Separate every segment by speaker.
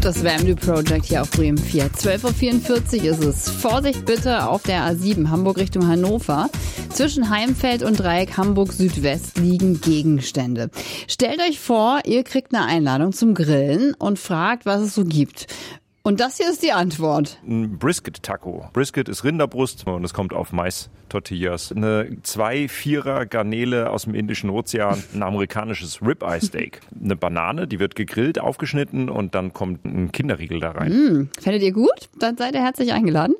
Speaker 1: Das Wembley Project hier auf Bremen 4. 12.44 Uhr ist es. Vorsicht bitte auf der A7 Hamburg Richtung Hannover. Zwischen Heimfeld und Dreieck Hamburg Südwest liegen Gegenstände. Stellt euch vor, ihr kriegt eine Einladung zum Grillen und fragt, was es so gibt. Und das hier ist die Antwort.
Speaker 2: Ein Brisket-Taco. Brisket ist Rinderbrust und es kommt auf Mais-Tortillas. Eine 2-4er Garnele aus dem Indischen Ozean. Ein amerikanisches Ribeye-Steak. Eine Banane, die wird gegrillt, aufgeschnitten und dann kommt ein Kinderriegel da rein.
Speaker 1: Findet ihr gut? Dann seid ihr herzlich eingeladen.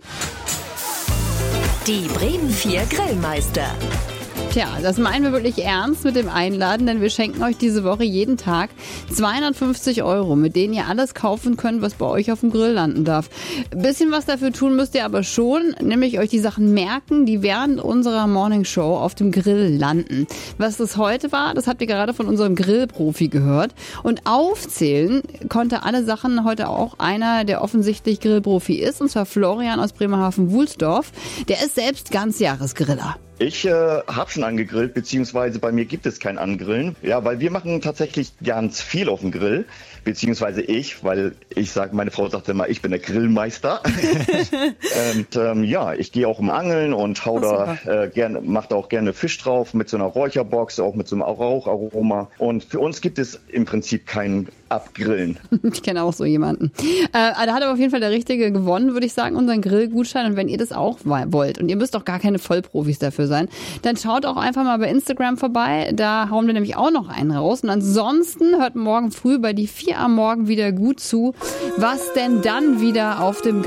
Speaker 3: Die Bremen 4 Grillmeister.
Speaker 1: Tja, das meinen wir wirklich ernst mit dem Einladen, denn wir schenken euch diese Woche jeden Tag 250 €, mit denen ihr alles kaufen könnt, was bei euch auf dem Grill landen darf. Ein bisschen was dafür tun müsst ihr aber schon, nämlich euch die Sachen merken, die während unserer Morningshow auf dem Grill landen. Was das heute war, das habt ihr gerade von unserem Grillprofi gehört. Und aufzählen konnte alle Sachen heute auch einer, der offensichtlich Grillprofi ist, und zwar Florian aus Bremerhaven-Wuhlsdorf. Der ist selbst Ganzjahresgriller.
Speaker 4: Ich habe schon angegrillt, beziehungsweise bei mir gibt es kein Angrillen. Ja, weil wir machen tatsächlich ganz viel auf dem Grill, beziehungsweise weil ich sage, meine Frau sagt immer, ich bin der Grillmeister. Und ja, ich gehe auch im Angeln und mache da auch gerne Fisch drauf mit so einer Räucherbox, auch mit so einem Raucharoma. Und für uns gibt es im Prinzip kein Abgrillen.
Speaker 1: Ich kenne auch so jemanden. Da hat aber auf jeden Fall der Richtige gewonnen, würde ich sagen, unseren Grillgutschein. Und wenn ihr das auch wollt und ihr müsst doch gar keine Vollprofis dafür sein, dann schaut auch einfach mal bei Instagram vorbei. Da hauen wir nämlich auch noch einen raus. Und ansonsten hört morgen früh bei die 4 am Morgen wieder gut zu, was denn dann wieder auf dem